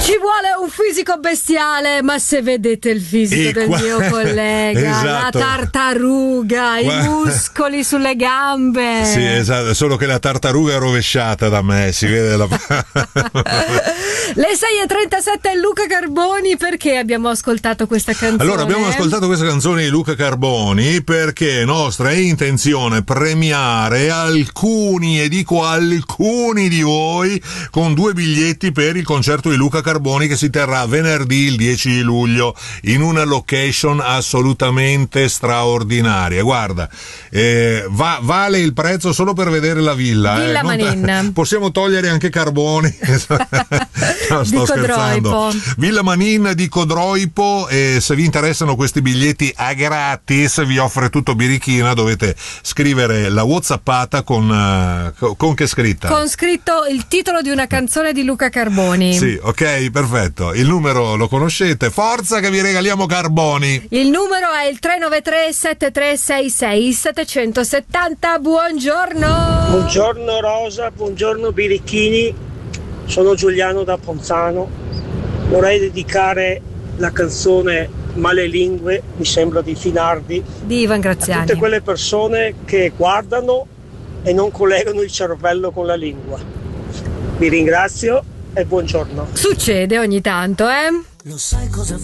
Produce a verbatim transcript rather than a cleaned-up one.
Ci vuole un fisico bestiale, ma se vedete il fisico E del qua- mio collega, Esatto. la tartaruga, Qua- i muscoli sulle gambe. Sì, esatto, solo che la tartaruga è rovesciata da me, si vede la... Le sei e trentasette, Luca Carboni, perché abbiamo ascoltato questa canzone? Allora, abbiamo ascoltato questa canzone di Luca Carboni perché nostra è intenzione premiare alcuni, e dico alcuni di voi, con due biglietti per il concerto di Luca Carboni che si terrà venerdì il dieci di luglio in una location assolutamente straordinaria. Guarda, eh, va, vale il prezzo solo per vedere la villa. Villa eh. Non- Manin. Possiamo togliere anche Carboni. No, sto Di scherzando. Codroipo. Villa Manin di Codroipo, e se vi interessano questi biglietti a gratis vi offre tutto birichina. Dovete scrivere la whatsappata con, eh, co- con che scritta? Con scritto il titolo di una canzone di Luca Carboni. Sì, ok, perfetto. Il numero lo conoscete. Forza che vi regaliamo Carboni. Il numero è il tre nove tre sette tre sei sei sette sette zero. Buongiorno. Buongiorno Rosa, buongiorno Birichini, sono Giuliano da Ponzano. Vorrei dedicare la canzone Male Lingue, mi sembra di Finardi, Di Ivan a Graziani. tutte quelle persone che guardano e non collegano il cervello con la lingua. Vi ringrazio e buongiorno. Succede ogni tanto, eh? Lo sai cosa